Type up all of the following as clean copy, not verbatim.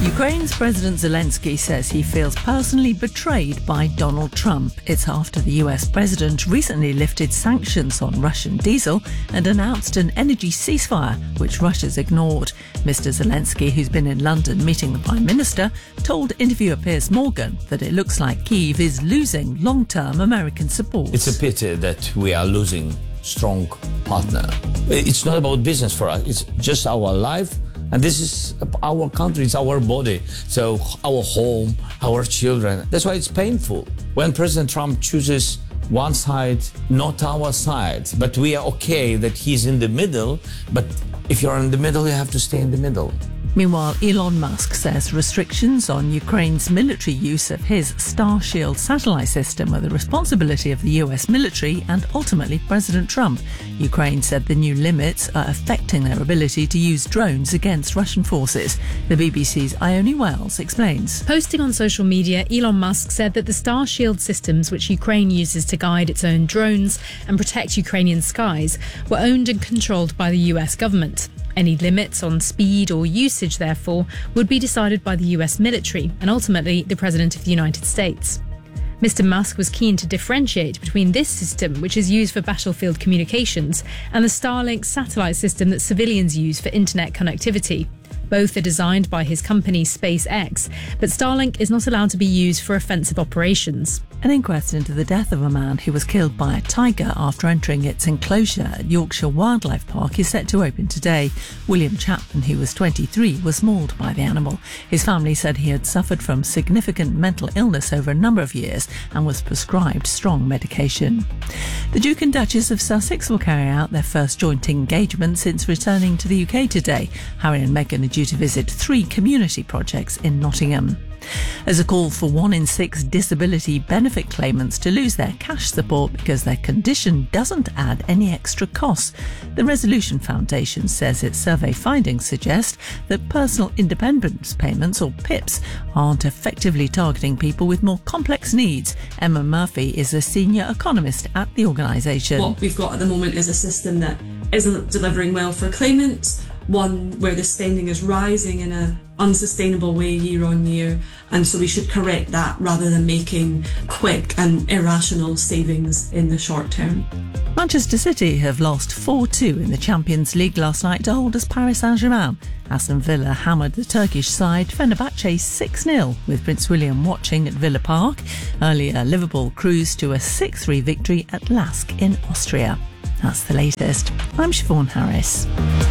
Ukraine's President Zelensky says he feels personally betrayed by Donald Trump. It's after the US president recently lifted sanctions on Russian diesel and announced an energy ceasefire, which Russia's ignored. Mr. Zelensky, who's been in London meeting the Prime Minister, told interviewer Piers Morgan that it looks like Kyiv is losing long-term American support. It's a pity that we are losing strong partner. It's not about business for us. It's just our life. And this is our country, it's our body. So our home, our children. That's why it's painful. When President Trump chooses one side, not our side. But we are okay that he's in the middle. But if you're in the middle, you have to stay in the middle. Meanwhile, Elon Musk says restrictions on Ukraine's military use of his Starshield satellite system are the responsibility of the US military and ultimately President Trump. Ukraine said the new limits are affecting their ability to use drones against Russian forces. The BBC's Ione Wells explains. Posting on social media, Elon Musk said that the Starshield systems, which Ukraine uses to guide its own drones and protect Ukrainian skies, were owned and controlled by the US government. Any limits on speed or usage, therefore, would be decided by the US military and ultimately the President of the United States. Mr. Musk was keen to differentiate between this system, which is used for battlefield communications, and the Starlink satellite system that civilians use for internet connectivity. Both are designed by his company SpaceX, but Starlink is not allowed to be used for offensive operations. An inquest into the death of a man who was killed by a tiger after entering its enclosure at Yorkshire Wildlife Park is set to open today. William Chapman, who was 23, was mauled by the animal. His family said he had suffered from significant mental illness over a number of years and was prescribed strong medication. The Duke and Duchess of Sussex will carry out their first joint engagement since returning to the UK today. Harry and Meghan are due to visit 3 community projects in Nottingham. As a call for 1 in 6 disability benefit claimants to lose their cash support because their condition doesn't add any extra costs, the Resolution Foundation says its survey findings suggest that personal independence payments, or PIPs, aren't effectively targeting people with more complex needs. Emma Murphy is a senior economist at the organisation. What we've got at the moment is a system that isn't delivering well for claimants, one where the spending is rising in an unsustainable way year on year, and so we should correct that rather than making quick and irrational savings in the short term. Manchester City have lost 4-2 in the Champions League last night to holders Paris Saint-Germain. Aston Villa hammered the Turkish side Fenerbahce 6-0 with Prince William watching at Villa Park. Earlier, Liverpool cruised to a 6-3 victory at Lask in Austria. That's the latest. I'm Siobhan Harris.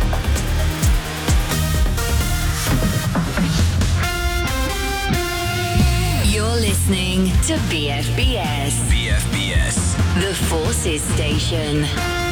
You're listening to BFBS. BFBS. The Forces Station.